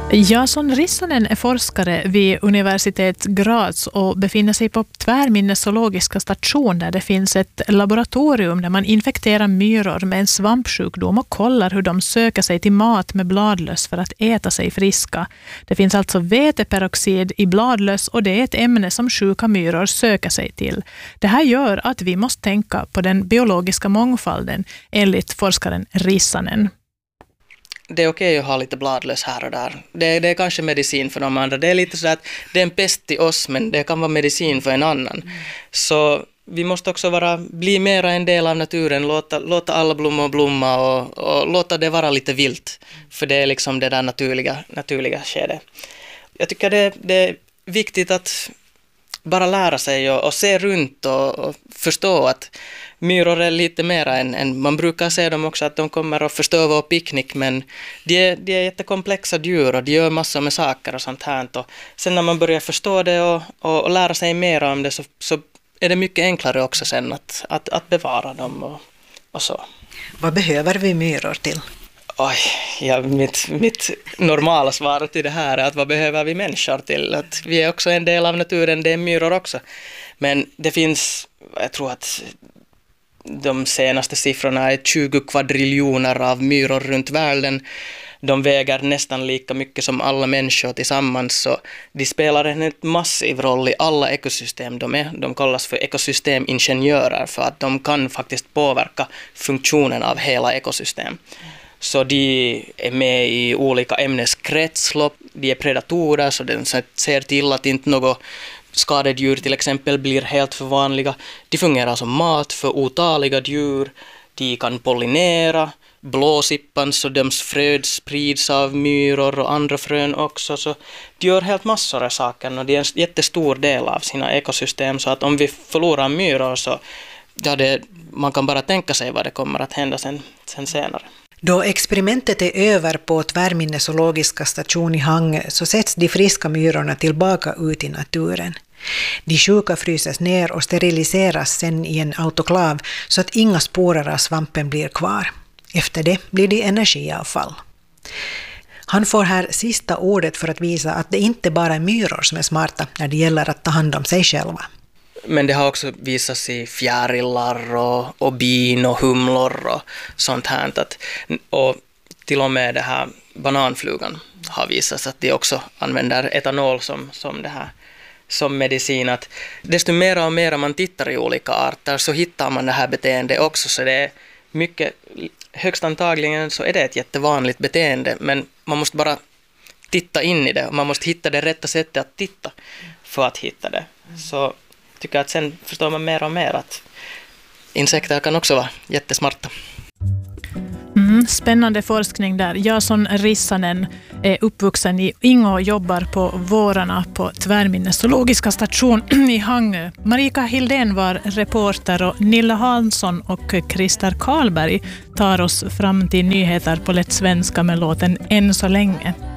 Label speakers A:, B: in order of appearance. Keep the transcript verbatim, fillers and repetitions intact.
A: Jason Rissanen är forskare vid universitet Graz och befinner sig på Tvärminnes zoologiska station där det finns ett laboratorium där man infekterar myror med en svampsjukdom och kollar hur de söker sig till mat med bladlöss för att äta sig friska. Det finns alltså veteperoxid i bladlöss och det är ett ämne som sjuka myror söker sig till. Det här gör att vi måste tänka på den biologiska mångfalden enligt forskaren Rissanen.
B: Det är okej att ha lite bladlöss här och där. Det, det är kanske medicin för de andra. Det är lite så att det är en pest till oss, men det kan vara medicin för en annan. Mm. Så vi måste också vara, bli mera en del av naturen, låta, låta alla blommor blomma och, och låta det vara lite vilt. För det är liksom det där naturliga, naturliga skedet. Jag tycker det, det är viktigt att bara lära sig och, och se runt och, och förstå att myror är lite mera än, än man brukar se dem också, att de kommer och förstör vår picknick, men de är, de är jättekomplexa djur och de gör massor med saker och sånt här. Och sen när man börjar förstå det och, och, och lära sig mer om det så, så är det mycket enklare också sen att, att, att bevara dem och, och så.
C: Vad behöver vi myror till?
B: Oj, ja, mitt, mitt normala svar till det här är att vad behöver vi människor till? Att vi är också en del av naturen, det är myror också. Men det finns, jag tror att de senaste siffrorna är tjugo kvadriljoner av myror runt världen. De väger nästan lika mycket som alla människor tillsammans, så de spelar en massiv roll i alla ekosystem de är. De kallas för ekosystemingenjörer för att de kan faktiskt påverka funktionen av hela ekosystem. Så de är med i olika ämneskretslopp, de är predatorer så de ser till att inte något skadedjur till exempel blir helt för vanliga. De fungerar som mat för otaliga djur, de kan pollinera, blåsippan så deras fröd sprids av myror och andra frön också. Så de gör helt massor av saker och det är en jättestor del av sina ekosystem, så att om vi förlorar myror så ja, det, man kan bara tänka sig vad det kommer att hända sen, sen senare.
C: Då experimentet är över på Tvärminnes zoologiska station i Hangö så sätts de friska myrorna tillbaka ut i naturen. De sjuka fryses ner och steriliseras sen i en autoklav så att inga sporer av svampen blir kvar. Efter det blir det energiavfall. Han får här sista ordet för att visa att det inte bara är myror som är smarta när det gäller att ta hand om sig själva.
B: Men det har också visat sig fjärilar och, och bin och humlor och sånt här. Att, och till och med det här bananflugan har visat att de också använder etanol som, som, det här, som medicin. Att desto mer och mer man tittar i olika arter så hittar man det här beteendet också. Så det är mycket, högst antagligen så är det ett jättevanligt beteende, men man måste bara titta in i det och man måste hitta det rätta sättet att titta för att hitta det. Så tycker att sen förstår man mer och mer att insekter kan också vara jättesmarta.
A: Mm, spännande forskning där. Jason Rissanen är uppvuxen i Ingå och jobbar på vårarna på Tvärminnes zoologiska station i Hangö. Marika Hildén var reporter och Nilla Hansson och Christer Karlberg tar oss fram till nyheter på lätt svenska med låten Än så länge.